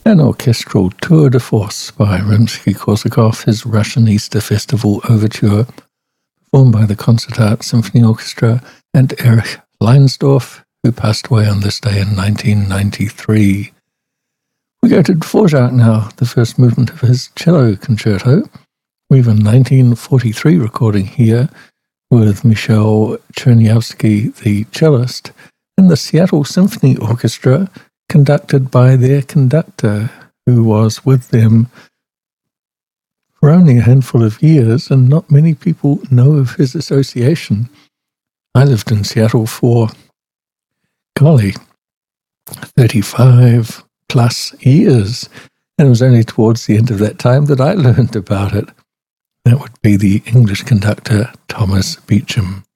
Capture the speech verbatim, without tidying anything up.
An orchestral tour de force by Rimsky-Korsakov, his Russian Easter Festival Overture, performed by the Concertart Symphony Orchestra, and Erich Leinsdorf, who passed away on this day in nineteen ninety-three. We go to Dvorak now, the first movement of his cello concerto. We have a nineteen forty-three recording here with Michel Chernyavsky, the cellist, and the Seattle Symphony Orchestra, conducted by their conductor, who was with them for only a handful of years, and not many people know of his association. I lived in Seattle for, golly, thirty-five plus years, and it was only towards the end of that time that I learned about it. That would be the English conductor Thomas Beecham.